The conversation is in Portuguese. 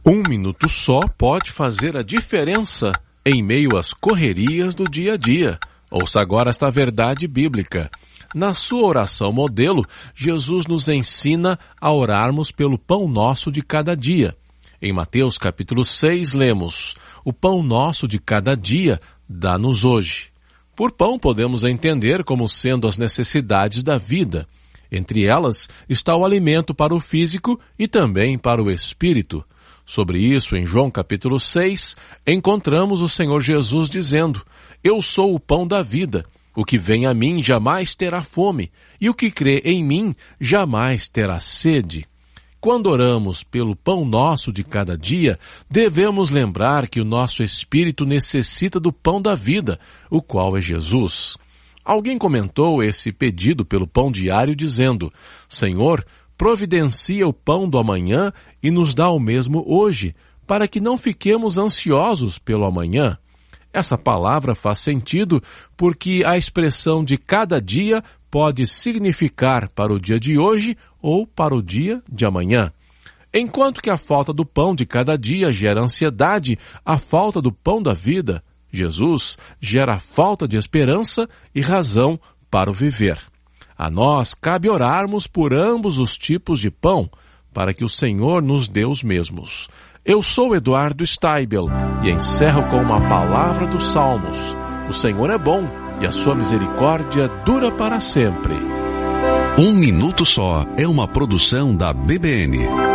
Um minuto só pode fazer a diferença em meio às correrias do dia a dia. Ouça agora esta verdade bíblica. Na sua oração modelo, Jesus nos ensina a orarmos pelo pão nosso de cada dia. Em Mateus capítulo 6, lemos: o pão nosso de cada dia dá-nos hoje. Por pão podemos entender como sendo as necessidades da vida. Entre elas está o alimento para o físico e também para o espírito. Sobre isso, em João capítulo 6, encontramos o Senhor Jesus dizendo: eu sou o pão da vida. O que vem a mim jamais terá fome, e o que crê em mim jamais terá sede. Quando oramos pelo pão nosso de cada dia, devemos lembrar que o nosso espírito necessita do pão da vida, o qual é Jesus. Alguém comentou esse pedido pelo pão diário dizendo: Senhor, providencia o pão do amanhã e nos dá o mesmo hoje, para que não fiquemos ansiosos pelo amanhã. Essa palavra faz sentido porque a expressão de cada dia pode significar para o dia de hoje ou para o dia de amanhã. Enquanto que a falta do pão de cada dia gera ansiedade, a falta do pão da vida, Jesus, gera a falta de esperança e razão para o viver. A nós cabe orarmos por ambos os tipos de pão, para que o Senhor nos dê os mesmos. Eu sou Eduardo Steibel e encerro com uma palavra dos Salmos. O Senhor é bom e a sua misericórdia dura para sempre. Um Minuto Só é uma produção da BBN.